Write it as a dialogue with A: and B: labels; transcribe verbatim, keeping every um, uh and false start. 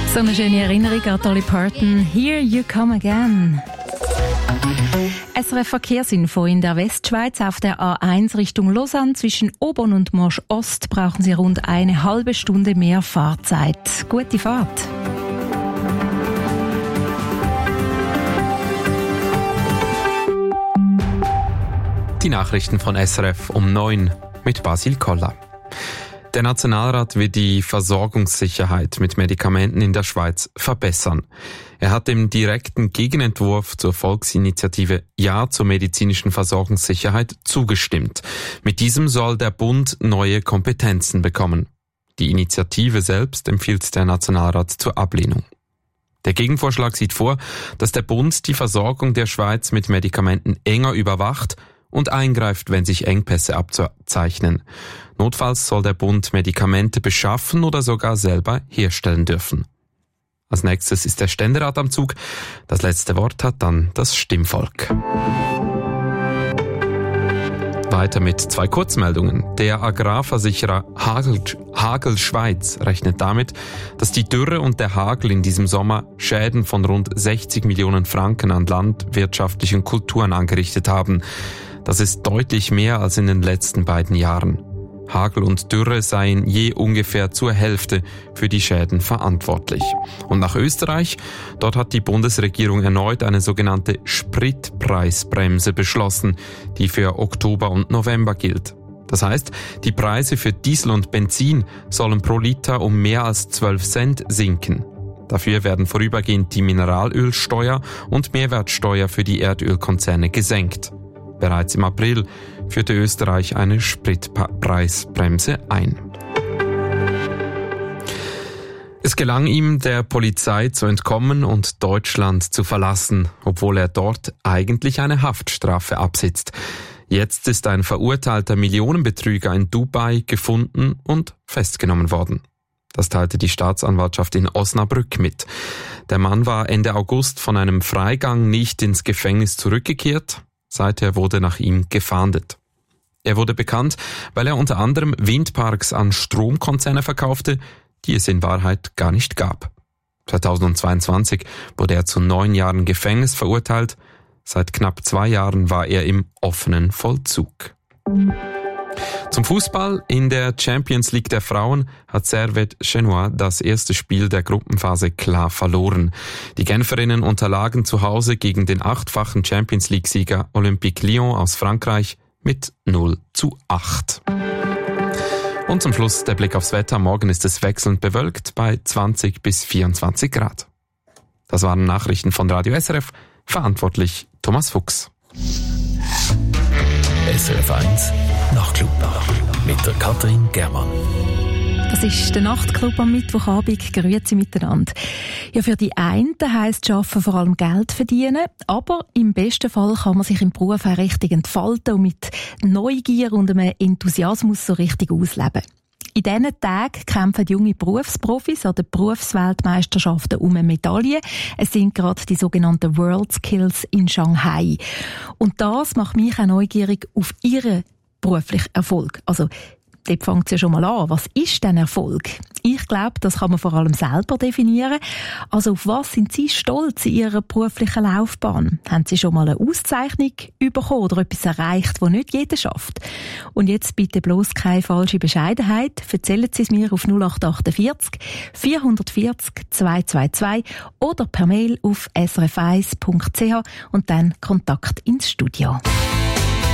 A: So eine schöne Erinnerung an Dolly Parton. Here you come again. S R F-Verkehrsinfo in der Westschweiz auf der A eins Richtung Lausanne zwischen Obon und Morsch Ost brauchen Sie rund eine halbe Stunde mehr Fahrzeit. Gute Fahrt.
B: Die Nachrichten von S R F um neun mit Basil Koller. Der Nationalrat will die Versorgungssicherheit mit Medikamenten in der Schweiz verbessern. Er hat dem direkten Gegenentwurf zur Volksinitiative Ja zur medizinischen Versorgungssicherheit zugestimmt. Mit diesem soll der Bund neue Kompetenzen bekommen. Die Initiative selbst empfiehlt der Nationalrat zur Ablehnung. Der Gegenvorschlag sieht vor, dass der Bund die Versorgung der Schweiz mit Medikamenten enger überwacht und eingreift, wenn sich Engpässe abzeichnen. Notfalls soll der Bund Medikamente beschaffen oder sogar selber herstellen dürfen. Als nächstes ist der Ständerat am Zug. Das letzte Wort hat dann das Stimmvolk. Weiter mit zwei Kurzmeldungen. Der Agrarversicherer Hagel, Hagel Schweiz rechnet damit, dass die Dürre und der Hagel in diesem Sommer Schäden von rund sechzig Millionen Franken an landwirtschaftlichen Kulturen angerichtet haben. Das ist deutlich mehr als in den letzten beiden Jahren. Hagel und Dürre seien je ungefähr zur Hälfte für die Schäden verantwortlich. Und nach Österreich, dort hat die Bundesregierung erneut eine sogenannte Spritpreisbremse beschlossen, die für Oktober und November gilt. Das heißt, die Preise für Diesel und Benzin sollen pro Liter um mehr als zwölf Cent sinken. Dafür werden vorübergehend die Mineralölsteuer und Mehrwertsteuer für die Erdölkonzerne gesenkt. Bereits im April führte Österreich eine Spritpreisbremse ein. Es gelang ihm, der Polizei zu entkommen und Deutschland zu verlassen, obwohl er dort eigentlich eine Haftstrafe absitzt. Jetzt ist ein verurteilter Millionenbetrüger in Dubai gefunden und festgenommen worden. Das teilte die Staatsanwaltschaft in Osnabrück mit. Der Mann war Ende August von einem Freigang nicht ins Gefängnis zurückgekehrt. Seither wurde nach ihm gefahndet. Er wurde bekannt, weil er unter anderem Windparks an Stromkonzerne verkaufte, die es in Wahrheit gar nicht gab. zweitausendzweiundzwanzig wurde er zu neun Jahren Gefängnis verurteilt. Seit knapp zwei Jahren war er im offenen Vollzug. Zum Fußball. In der Champions League der Frauen hat Servette Genoa das erste Spiel der Gruppenphase klar verloren. Die Genferinnen unterlagen zu Hause gegen den achtfachen Champions League-Sieger Olympique Lyon aus Frankreich mit null zu acht. Und zum Schluss der Blick aufs Wetter. Morgen ist es wechselnd bewölkt bei zwanzig bis vierundzwanzig Grad. Das waren Nachrichten von Radio S R F. Verantwortlich Thomas Fuchs.
C: S R F eins Nachtclub mit der Katrin Germann.
A: Das ist der Nachtclub am Mittwochabend. Grüezi miteinander. Ja, für die einen heisst Arbeiten vor allem Geld verdienen, aber im besten Fall kann man sich im Beruf auch richtig entfalten und mit Neugier und einem Enthusiasmus so richtig ausleben. In diesen Tagen kämpfen junge Berufsprofis an den Berufsweltmeisterschaften um eine Medaille. Es sind gerade die sogenannten World Skills in Shanghai. Und das macht mich auch neugierig auf ihren beruflichen Erfolg. Also, dort fängt es ja schon mal an. Was ist denn Erfolg? Ich glaube, das kann man vor allem selber definieren. Also auf was sind Sie stolz in Ihrer beruflichen Laufbahn? Haben Sie schon mal eine Auszeichnung bekommen oder etwas erreicht, das nicht jeder schafft? Und jetzt bitte bloß keine falsche Bescheidenheit. Erzählen Sie es mir auf null acht vier acht vier vier null zwei zwei zwei oder per Mail auf s r f eins punkt c h und dann Kontakt ins Studio.